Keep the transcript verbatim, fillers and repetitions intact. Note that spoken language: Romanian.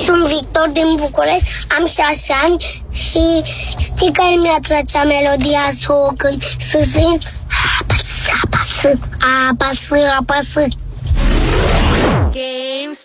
Sunt Victor din București, am șase ani și știi că mi-a plăcea melodia să o cânt, să zic apasă, apasă, apasă, apasă.